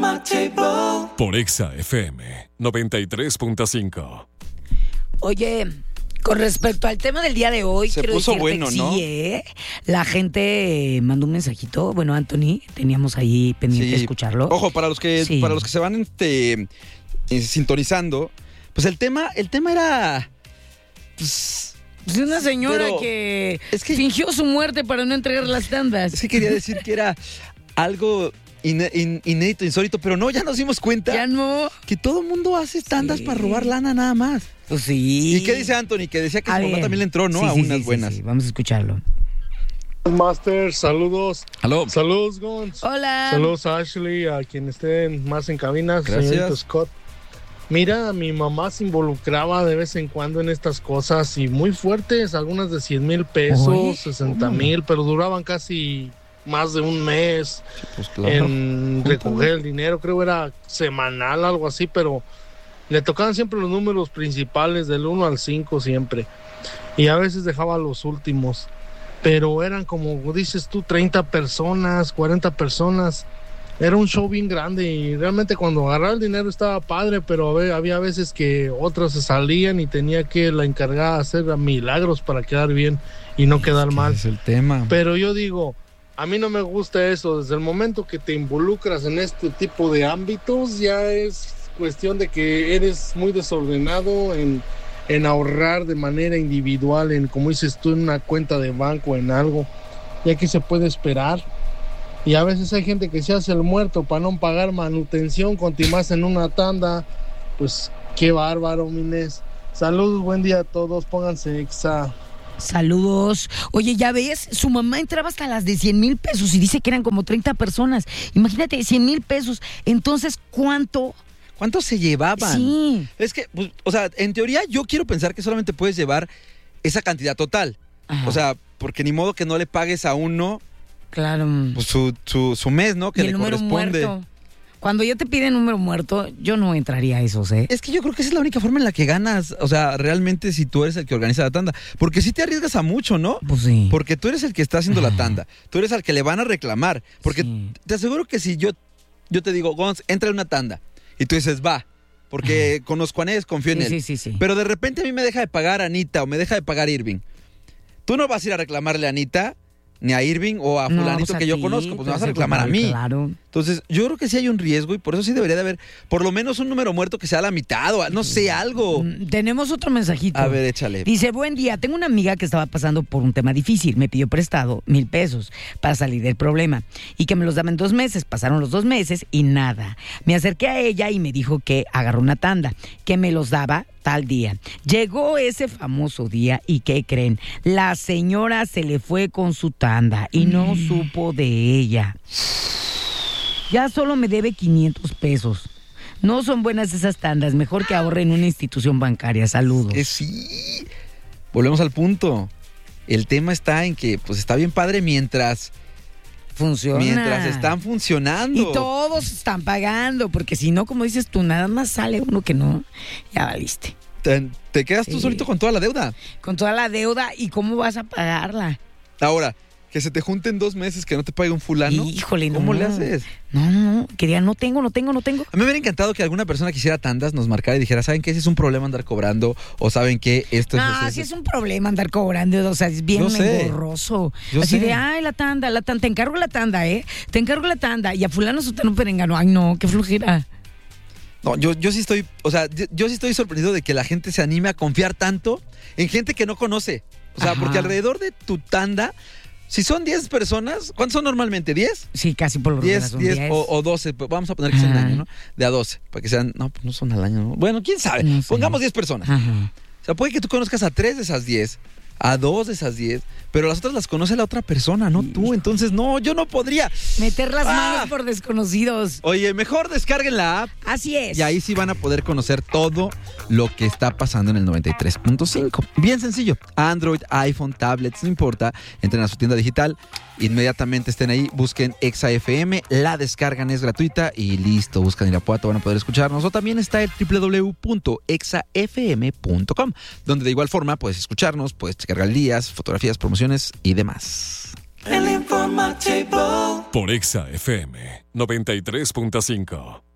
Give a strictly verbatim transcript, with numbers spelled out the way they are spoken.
my table. Por Exa F M noventa y tres punto cinco. Oye, con respecto al tema del día de hoy, se quiero puso decirte bueno, que ¿no? sí, ¿eh? La gente mandó un mensajito. Bueno, Anthony, teníamos ahí pendiente Sí. de escucharlo. Ojo, para los que Sí. para los que se van este, eh, sintonizando, pues el tema, el tema era pues, Es una señora Pero que, es que- fingió su muerte para no entregar las tandas. es que quería decir que era algo in- in- inédito, insólito, pero no, ya nos dimos cuenta Ya no. que todo el mundo hace tandas Sí. para robar lana nada más. Pues sí. ¿Y qué dice Anthony? Que decía que A su mamá ver. también le entró, ¿no? Sí, a sí, unas sí, sí, buenas. sí. Vamos a escucharlo. Master, saludos. Aló. Saludos, Gons. Hola. Saludos a Ashley, a quien estén más en cabina, Gracias. señorito Scott. Mira, mi mamá se involucraba de vez en cuando en estas cosas y muy fuertes, algunas de cien mil pesos, Oye, sesenta ¿cómo? mil, pero duraban casi más de un mes Pues claro. en recoger el dinero, creo que era semanal, algo así, pero le tocaban siempre los números principales del uno al cinco siempre, y a veces dejaba los últimos, pero eran como dices tú, treinta personas, cuarenta personas, era un show bien grande y realmente cuando agarraba el dinero estaba padre, pero a ve- había veces que otros se salían y tenía que la encargada hacer milagros para quedar bien y no quedar mal. Ese es el tema. Pero yo digo, a mí no me gusta eso. Desde el momento que te involucras en este tipo de ámbitos, ya es cuestión de que eres muy desordenado en, en ahorrar de manera individual, en como dices tú, en una cuenta de banco, en algo, ya que se puede esperar. Y a veces hay gente que se hace el muerto para no pagar manutención, continúas en una tanda. Pues qué bárbaro, Minés. Saludos, buen día a todos, pónganse exa. Saludos. Oye, ya ves, su mamá entraba hasta las de cien mil pesos y dice que eran como treinta personas. Imagínate, cien mil pesos. Entonces, ¿cuánto? ¿Cuántos se llevaban? Sí. Es que, pues, o sea, en teoría yo quiero pensar que solamente puedes llevar esa cantidad total. Ajá. O sea, porque ni modo que no le pagues a uno Claro. pues, su, su, su mes, ¿no? Que y le el número corresponde. muerto. Cuando yo te piden número muerto, yo no entraría a esos, ¿eh? Es que yo creo que esa es la única forma en la que ganas, o sea, realmente si tú eres el que organiza la tanda. Porque sí te arriesgas a mucho, ¿no? Pues sí. Porque tú eres el que está haciendo la Ajá. tanda. Tú eres al que le van a reclamar. Porque Sí. te aseguro que si yo, yo te digo, Gonz, entra en una tanda. Y tú dices, va. Porque conozco a Nes, confío en Sí, él. sí, sí, sí. Pero de repente a mí me deja de pagar Anita o me deja de pagar Irving. Tú no vas a ir a reclamarle a Anita, ni a Irving o a No, fulanito pues a que yo ti, conozco. Pues me vas a pues, reclamar a mí. Claro. Entonces, yo creo que sí hay un riesgo y por eso sí debería de haber por lo menos un número muerto que sea la mitad o no sé, algo. Mm, Tenemos otro mensajito. A ver, échale. Dice, buen día, tengo una amiga que estaba pasando por un tema difícil, me pidió prestado mil pesos para salir del problema y que me los daba en dos meses. Pasaron los dos meses y nada. Me acerqué a ella y me dijo que agarró una tanda, que me los daba tal día. Llegó ese famoso día y ¿qué creen? La señora se le fue con su tanda y no Mm. supo de ella. Ya solo me debe quinientos pesos. No son buenas esas tandas, mejor que ahorre en una institución bancaria. Saludos. Que sí. Volvemos al punto. El tema está en que pues está bien padre mientras Funciona. mientras están funcionando. Y todos están pagando, porque si no, como dices tú, nada más sale uno que no, ya valiste. Te, te quedas tú Sí. solito con toda la deuda. Con toda la deuda, ¿y cómo vas a pagarla? Ahora, que se te junten dos meses que no te pague un fulano. Híjole, no. ¿Cómo le haces? No, no, no, quería, no tengo, no tengo, no tengo. A mí me hubiera encantado que alguna persona que hiciera tandas nos marcara y dijera, ¿saben qué? Si es un problema andar cobrando o ¿saben qué? Esto No, es... si es un problema andar cobrando, o sea, es bien Yo sé. engorroso. Yo Así sé. de, ay, la tanda, la tanda, te encargo la tanda, ¿eh? Te encargo la tanda. Y a fulano sutano perengano, ay, no, qué flojera. No, yo, yo sí estoy, o sea, yo, yo sí estoy sorprendido de que la gente se anime a confiar tanto en gente que no conoce. O sea, Ajá. porque alrededor de tu tanda, si son diez personas, ¿cuántos son normalmente? ¿diez? Sí, casi por lo diez, menos son diez diez. o, o doce, pues vamos a poner que sean al Ajá. año, ¿no? De a doce, para que sean, no, pues no son al año, ¿no? Bueno, quién sabe, No sé. pongamos diez personas. Ajá. O sea, puede que tú conozcas a tres de esas diez, a dos de esas diez, pero las otras las conoce la otra persona, no tú. Entonces, no, yo no podría. Meter las Ah. manos por desconocidos. Oye, mejor descarguen la app Así es. y ahí sí van a poder conocer todo lo que está pasando en el noventa y tres punto cinco. Bien sencillo. Android, iPhone, tablets, no importa. Entren a su tienda digital, inmediatamente estén ahí, busquen Exa F M, la descargan, es gratuita y listo. Buscan Irapuato, van a poder escucharnos. O también está el doble u doble u doble u punto exa f m punto com, donde de igual forma puedes escucharnos, puedes descargar guías, fotografías, promociones y demás. El Informativo. Por Exa F M noventa y tres punto cinco.